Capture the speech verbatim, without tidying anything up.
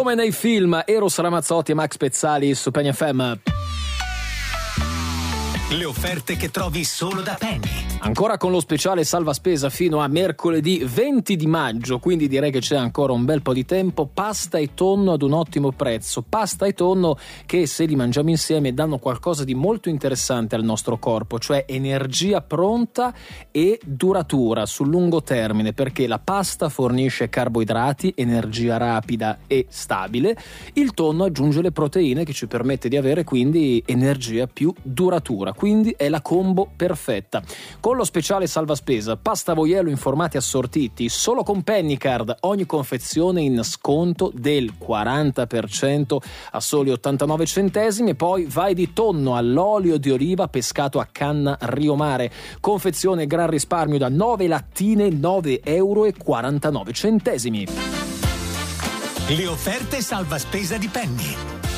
Come nei film, Eros Ramazzotti e Max Pezzali su Penny F M. Le offerte che trovi solo da Penny. Ancora con lo speciale salva spesa fino a mercoledì venti di maggio, quindi direi che c'è ancora un bel po' di tempo. Pasta e tonno ad un ottimo prezzo. Pasta e tonno che, se li mangiamo insieme, danno qualcosa di molto interessante al nostro corpo, cioè energia pronta e duratura sul lungo termine, perché la pasta fornisce carboidrati, energia rapida e stabile. Il tonno aggiunge le proteine che ci permette di avere quindi energia più duratura. Quindi è la combo perfetta. Con lo speciale salva spesa, pasta voiello in formati assortiti, solo con Pennycard, ogni confezione in sconto del quaranta per cento a soli ottantanove centesimi. E poi vai di tonno all'olio di oliva pescato a canna Rio Mare, confezione gran risparmio da nove lattine, nove euro e quarantanove centesimi. Le offerte salva spesa di Penny.